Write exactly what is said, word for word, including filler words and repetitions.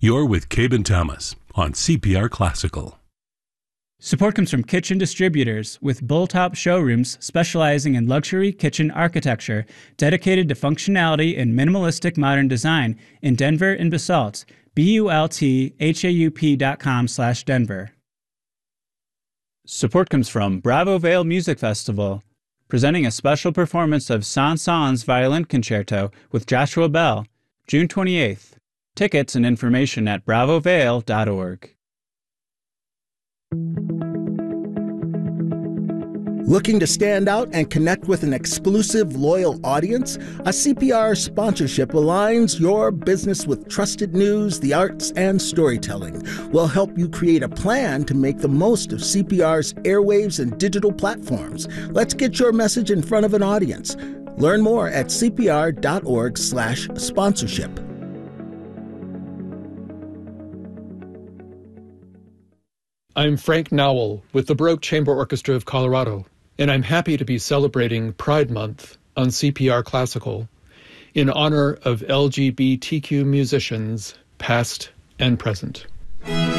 You're with Cabe Thomas on C P R Classical. Support comes from Kitchen Distributors, with Bulltop showrooms specializing in luxury kitchen architecture, dedicated to functionality and minimalistic modern design in Denver and Basalt. B U L T H A U P dot com slash Denver. Support comes from Bravo Vale Music Festival, presenting a special performance of Saint-Saëns Violin Concerto with Joshua Bell, June twenty-eighth. Tickets and information at bravo vale dot org. Looking to stand out and connect with an exclusive, loyal audience? A C P R sponsorship aligns your business with trusted news, the arts, and storytelling. We'll help you create a plan to make the most of C P R's airwaves and digital platforms. Let's get your message in front of an audience. Learn more at c p r dot org slash sponsorship. I'm Frank Nowell with the Baroque Chamber Orchestra of Colorado, and I'm happy to be celebrating Pride Month on C P R Classical in honor of L G B T Q musicians, past and present.